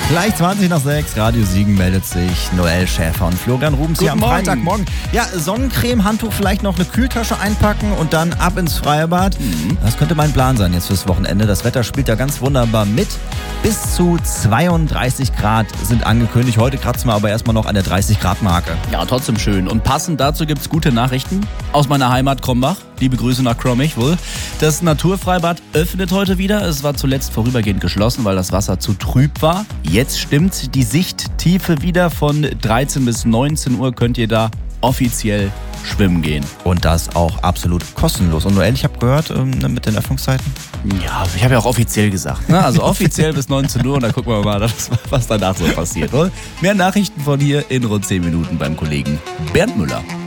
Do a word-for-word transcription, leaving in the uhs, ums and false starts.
Gleich zwanzig nach sechs, Radio Siegen meldet sich Noel Schäfer und Florian Rubens hier am Morgen. Freitagmorgen. Ja, Sonnencreme, Handtuch, vielleicht noch eine Kühltasche einpacken und dann ab ins Freibad. Mhm. Das könnte mein Plan sein jetzt fürs Wochenende. Das Wetter spielt da ganz wunderbar mit. Bis zu zweiunddreißig Grad sind angekündigt. Heute kratzen wir aber erstmal noch an der dreißig Grad Marke. Ja, trotzdem schön. Und passend dazu gibt's gute Nachrichten aus meiner Heimat Krombach. Liebe Grüße nach Krommich wohl. Das Naturfreibad öffnet heute wieder. Es war zuletzt vorübergehend geschlossen, weil das Wasser zu trüb war. Jetzt stimmt die Sichttiefe wieder. Von dreizehn bis neunzehn Uhr könnt ihr da offiziell schwimmen gehen. Und das auch absolut kostenlos. Und Noel, ich habe gehört, ähm, mit den Öffnungszeiten? Ja, ich habe ja auch offiziell gesagt. Ne? Also offiziell bis neunzehn Uhr und dann gucken wir mal, was danach so passiert. Mehr Nachrichten von hier in rund zehn Minuten beim Kollegen Bernd Müller.